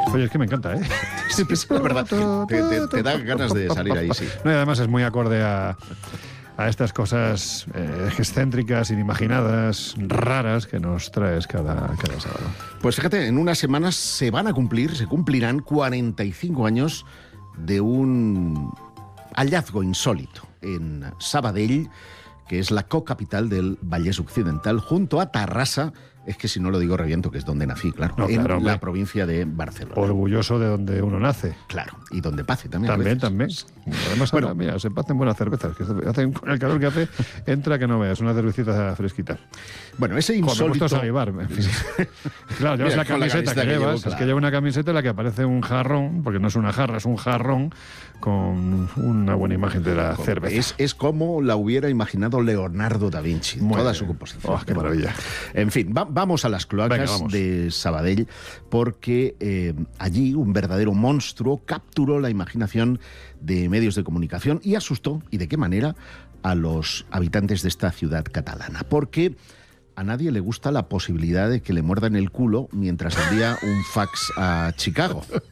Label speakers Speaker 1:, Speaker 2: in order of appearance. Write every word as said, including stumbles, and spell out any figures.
Speaker 1: Oye, es que me encanta, ¿eh?
Speaker 2: Sí, sí, la verdad, te, te, te da ganas de salir ahí, sí.
Speaker 1: No, y además es muy acorde a, a estas cosas eh, excéntricas, inimaginadas, raras que nos traes cada, cada sábado.
Speaker 2: Pues fíjate, en unas semanas se van a cumplir, se cumplirán cuarenta y cinco años de un hallazgo insólito en Sabadell, que es la cocapital del Vallès Occidental, junto a Tarrasa. Es que si no lo digo reviento, que es donde nací, claro,
Speaker 1: no,
Speaker 2: en
Speaker 1: claro,
Speaker 2: la
Speaker 1: hombre.
Speaker 2: provincia de Barcelona.
Speaker 1: Orgulloso de donde uno nace.
Speaker 2: Claro, y donde pase también.
Speaker 1: También,
Speaker 2: a
Speaker 1: también. Además,
Speaker 2: Bueno.
Speaker 1: ahora, mira, se hacen buenas cervezas. Que hacen, con el calor que hace, entra que no veas, una cervecita fresquita.
Speaker 2: Bueno, ese
Speaker 1: Joder, me he
Speaker 2: insólito...
Speaker 1: puesto a salivar. En fin. Claro, llevas
Speaker 2: Mira,
Speaker 1: la
Speaker 2: con la
Speaker 1: camiseta
Speaker 2: camiseta
Speaker 1: que
Speaker 2: que
Speaker 1: llevas,
Speaker 2: llevo, claro.
Speaker 1: es que lleva una camiseta en la que aparece un jarrón, porque no es una jarra, es un jarrón con una buena imagen de la cerveza.
Speaker 2: Es, es como la hubiera imaginado Leonardo da Vinci,
Speaker 1: Muy
Speaker 2: toda
Speaker 1: bien.
Speaker 2: su composición.
Speaker 1: Oh, qué maravilla.
Speaker 2: En fin, va- vamos a las cloacas
Speaker 1: Venga, vamos.
Speaker 2: de Sabadell, porque eh, allí un verdadero monstruo capturó la imaginación de medios de comunicación y asustó, y de qué manera, a los habitantes de esta ciudad catalana. Porque a nadie le gusta la posibilidad de que le muerdan el culo mientras envía un fax a Chicago.